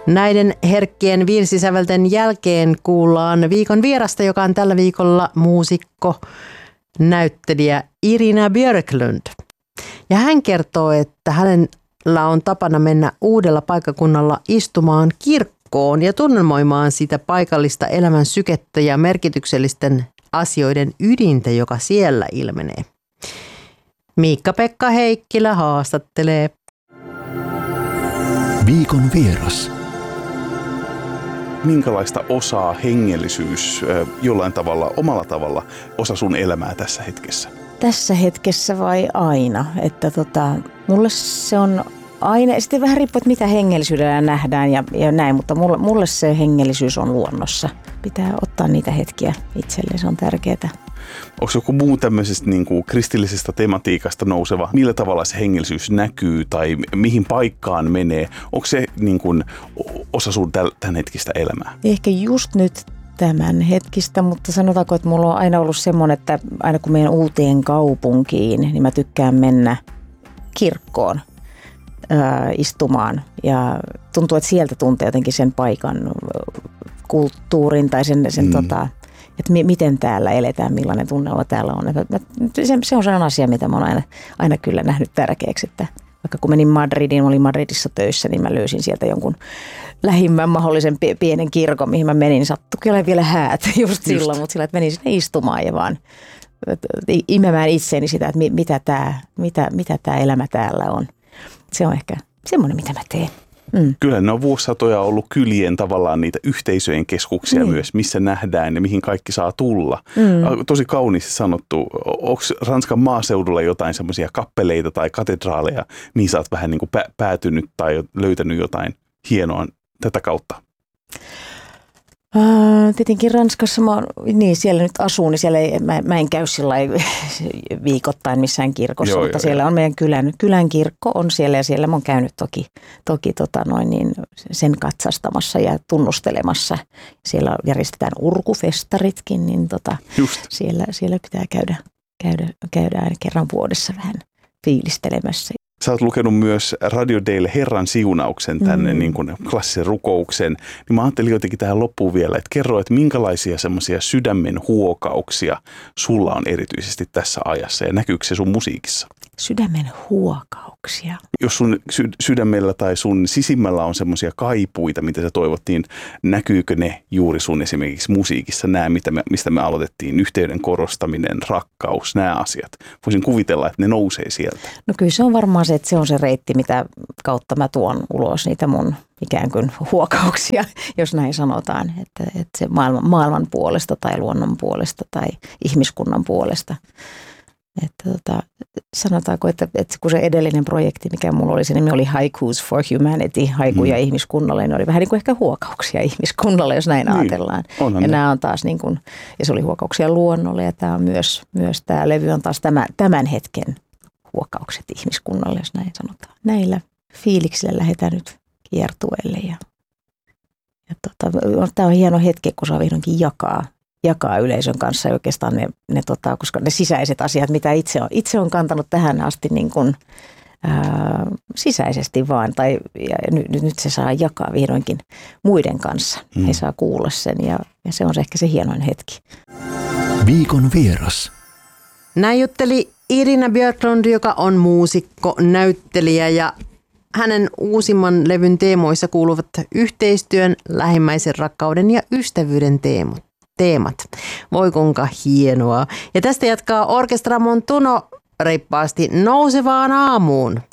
Näiden herkkien virsisävelten jälkeen kuullaan viikon vierasta, joka on tällä viikolla muusikko, näyttelijä Irina Björklund. Ja hän kertoo, että hänellä on tapana mennä uudella paikkakunnalla istumaan kirkkoon ja tunnelmoimaan sitä paikallista elämän sykettä ja merkityksellisten asioiden ydintä, joka siellä ilmenee. Miikka-Pekka Heikkilä haastattelee. Viikon vieras. Minkälaista osaa hengellisyys jollain tavalla, omalla tavalla osa sun elämää tässä hetkessä? Tässä hetkessä vai aina? Että mulle se on aina, sitten vähän riippuu, että mitä hengellisyydellä nähdään ja näin, mutta mulle se hengellisyys on luonnossa. Pitää ottaa niitä hetkiä itselleen, se on tärkeää. Onko joku muu tämmöisestä niin kuin kristillisestä tematiikasta nouseva? Millä tavalla se hengellisyys näkyy tai mihin paikkaan menee? Onko se niin kuin osa sun tämän hetkistä elämää? Ehkä just nyt tämän hetkistä, mutta sanotaanko, että mulla on aina ollut semmoinen, että aina kun menen uuteen kaupunkiin, niin mä tykkään mennä kirkkoon istumaan. Ja tuntuu, että sieltä tuntee jotenkin sen paikan kulttuurin tai sen että miten täällä eletään, millainen tunnelma täällä on. Se on sellainen asia, mitä mä oon aina kyllä nähnyt tärkeäksi, että vaikka kun menin Madridiin, olin Madridissa töissä, niin mä löysin sieltä jonkun lähimmän mahdollisen pienen kirkon, mihin mä menin. Sattui kyllä vielä häät just silloin, mutta sillä, että menin sinne istumaan ja vaan imemään itseeni sitä, että mitä tämä elämä täällä on. Se on ehkä semmoinen, mitä mä teen. Kyllä ne on vuosisatoja ollut kylien tavallaan niitä yhteisöjen keskuksia myös, missä nähdään ja mihin kaikki saa tulla. Tosi kauniisti sanottu. Onko Ranskan maaseudulla jotain semmoisia kappeleita tai katedraaleja, mihin sä oot vähän niin kuin päätynyt tai löytänyt jotain hienoa tätä kautta? Tietenkin Ranskassa siellä nyt asun, niin siellä mä en käy viikoittain missään kirkossa, mutta siellä on meidän kylän kirkko on siellä ja siellä mä oon käynyt toki sen katsastamassa ja tunnustelemassa. Siellä järjestetään urkufestaritkin, niin siellä pitää käydä aina kerran vuodessa vähän fiilistelemässä. Sä oot lukenut myös Radio Dale Herran siunauksen, tänne niin kuin klassisen rukouksen. Niin mä ajattelin jotenkin tähän loppuun vielä, että kerro, että minkälaisia semmoisia sydämen huokauksia sulla on erityisesti tässä ajassa ja näkyykö se sun musiikissa? Sydämen huokauksia. Jos sun sydämellä tai sun sisimmällä on semmoisia kaipuita, mitä sä toivot, niin näkyykö ne juuri sun esimerkiksi musiikissa? Nämä, mistä me aloitettiin, yhteyden korostaminen, rakkaus, nämä asiat. Voisin kuvitella, että ne nousee sieltä. No kyllä se on varmaan se, että se on se reitti, mitä kautta mä tuon ulos niitä mun ikään kuin huokauksia, jos näin sanotaan. Että se maailman puolesta tai luonnon puolesta tai ihmiskunnan puolesta. Että sanotaanko, että kun se edellinen projekti, mikä mulla oli, se nimi oli Haikus for Humanity, haikuja ihmiskunnalle, niin oli vähän niin kuin ehkä huokauksia ihmiskunnalle, jos näin ajatellaan. Ja nämä on taas niin kuin, ja se oli huokauksia luonnolle, ja tämä on myös tämä levy on taas tämän hetken huokaukset ihmiskunnalle, jos näin sanotaan. Näillä fiiliksillä lähdetään nyt kiertueelle ja tämä on hieno hetki, kun saa vihdoinkin jakaa yleisön kanssa oikeastaan koska ne sisäiset asiat, mitä itse on kantanut tähän asti niin kuin, sisäisesti vaan, ja nyt se saa jakaa vihdoinkin muiden kanssa. He saa kuulla sen ja se on ehkä se hienoin hetki. Viikon vieras. Näin jutteli Irina Björklund, joka on muusikko, näyttelijä ja hänen uusimman levyn teemoissa kuuluvat yhteistyön, lähimmäisen rakkauden ja ystävyyden teemat. Voi kuinka hienoa. Ja tästä jatkaa Orkestra Montuno reippaasti nousevaan aamuun.